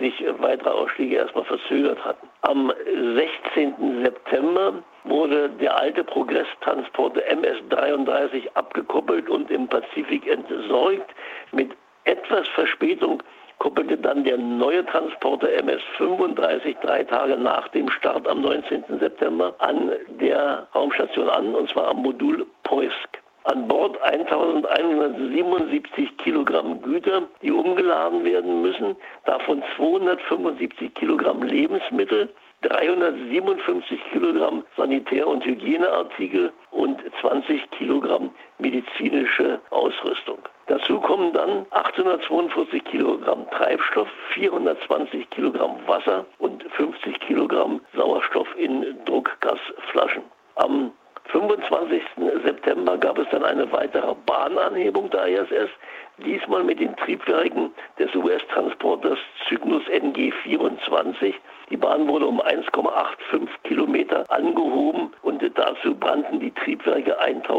sich weitere Ausstiege erstmal verzögert hatten. Am 16. September wurde der alte Progress-Transporter MS-33 abgekoppelt und im Pazifik entsorgt. Mit etwas Verspätung koppelte dann der neue Transporter MS-35 3 Tage nach dem Start am 19. September an der Raumstation an, und zwar am Modul Poisk. An Bord 1177 Kilogramm Güter, die umgeladen werden müssen, davon 275 Kilogramm Lebensmittel, 357 Kilogramm Sanitär- und Hygieneartikel und 20 Kilogramm medizinische Ausrüstung. Dazu kommen dann 842 Kilogramm Treibstoff, 420 Kilogramm Wasser und 50 Kilogramm Sauerstoff in Druckgasflaschen. Am 25. September gab es dann eine weitere Bahnanhebung der ISS, diesmal mit den Triebwerken des US-Transporters Cygnus NG-24. Die Bahn wurde um 1,85 Kilometer angehoben und dazu brannten die Triebwerke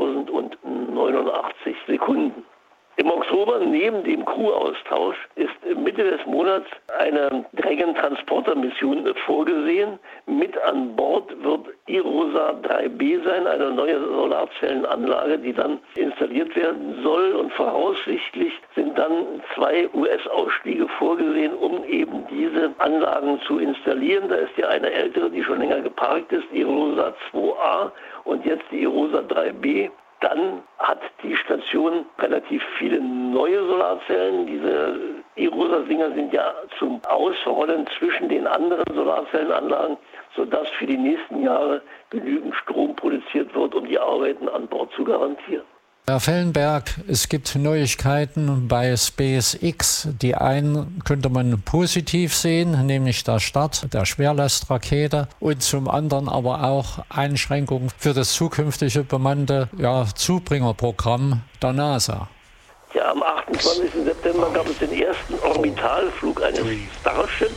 1089 Sekunden. Im Oktober, neben dem Crew-Austausch, ist Mitte des Monats eine Dragon-Transporter-Mission vorgesehen. Mit an Bord wird IROSA 3B sein, eine neue Solarzellenanlage, die dann installiert werden soll. Und voraussichtlich sind dann 2 US-Ausstiege vorgesehen, um eben diese Anlagen zu installieren. Da ist ja eine ältere, die schon länger geparkt ist, IROSA 2A, und jetzt die IROSA 3B. Dann hat die Station relativ viele neue Solarzellen. Diese IROSA-Dinger sind ja zum Ausrollen zwischen den anderen Solarzellenanlagen, sodass für die nächsten Jahre genügend Strom produziert wird, um die Arbeiten an Bord zu garantieren. Herr Fellenberg, es gibt Neuigkeiten bei SpaceX. Die einen könnte man positiv sehen, nämlich der Start der Schwerlastrakete, und zum anderen aber auch Einschränkungen für das zukünftige bemannte Zubringerprogramm der NASA. Ja, am 28. September gab es den ersten Orbitalflug eines Starship.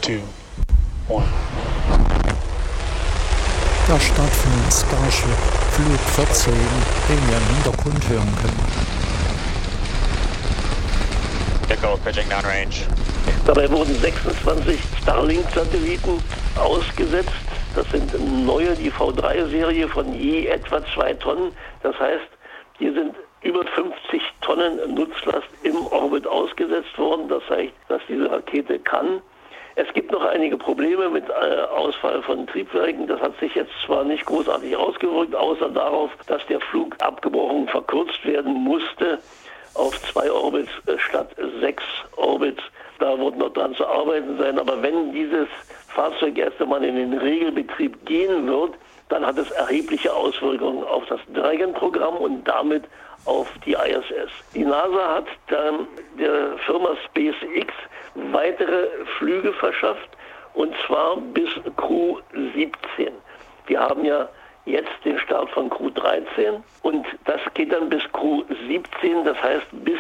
Der Start von Starship Flug 14, den wir im Hintergrund hören können. Echo, pitching downrange. Dabei wurden 26 Starlink-Satelliten ausgesetzt. Das sind neue, die V3-Serie von je etwa 2 Tonnen. Das heißt, hier sind über 50 Tonnen Nutzlast im Orbit ausgesetzt worden. Das zeigt, dass diese Rakete kann. Es gibt noch einige Probleme mit Ausfall von Triebwerken. Das hat sich jetzt zwar nicht großartig ausgewirkt, außer darauf, dass der Flug abgebrochen verkürzt werden musste auf 2 Orbits statt 6 Orbits. Da wird noch dran zu arbeiten sein. Aber wenn dieses Fahrzeug erst einmal in den Regelbetrieb gehen wird, dann hat es erhebliche Auswirkungen auf das Dragon-Programm und damit auf die ISS. Die NASA hat dann der Firma SpaceX weitere Flüge verschafft, und zwar bis Crew 17. Wir haben ja jetzt den Start von Crew 13 und das geht dann bis Crew 17, das heißt bis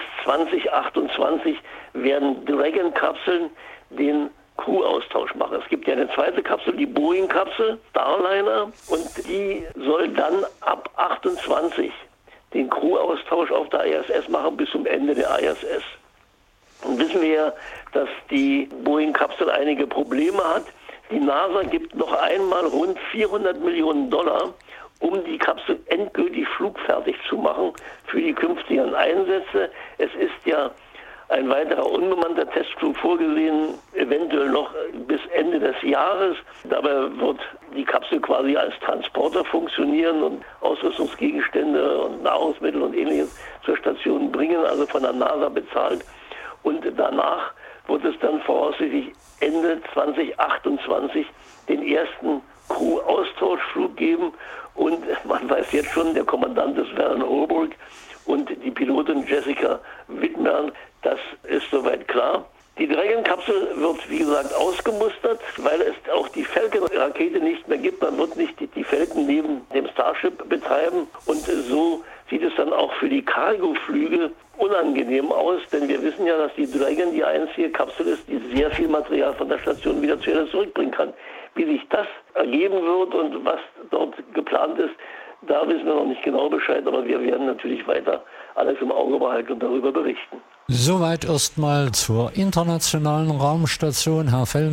2028 werden Dragon-Kapseln den Crew-Austausch machen. Es gibt ja eine zweite Kapsel, die Boeing-Kapsel, Starliner, und die soll dann ab 28 den Crew-Austausch auf der ISS machen bis zum Ende der ISS. Und wissen wir ja, dass die Boeing-Kapsel einige Probleme hat. Die NASA gibt noch einmal rund $400 Millionen, um die Kapsel endgültig flugfertig zu machen für die künftigen Einsätze. Es ist ja ein weiterer unbemannter Testflug vorgesehen, eventuell noch bis Ende des Jahres. Dabei wird die Kapsel quasi als Transporter funktionieren und Ausrüstungsgegenstände und Nahrungsmittel und Ähnliches zur Station bringen, also von der NASA bezahlt. Und danach wird es dann voraussichtlich Ende 2028 den ersten Crew-Austauschflug geben. Und man weiß jetzt schon, der Kommandant ist Werner Oberg und die Pilotin Jessica Wittmann, das ist soweit klar. Die Dragon-Kapsel wird, wie gesagt, ausgemustert, weil es auch die Falcon-Rakete nicht mehr gibt. Man wird nicht die Falcon neben dem Starship betreiben. Und so sieht es dann auch für die Cargo-Flüge unangenehm aus, denn wir wissen ja, dass die Dragon die einzige Kapsel ist, die sehr viel Material von der Station wieder zur Erde zurückbringen kann. Wie sich das ergeben wird und was dort geplant ist, da wissen wir noch nicht genau Bescheid, aber wir werden natürlich weiter alles im Auge behalten und darüber berichten. Soweit erstmal zur internationalen Raumstation, Herr Fellenberg.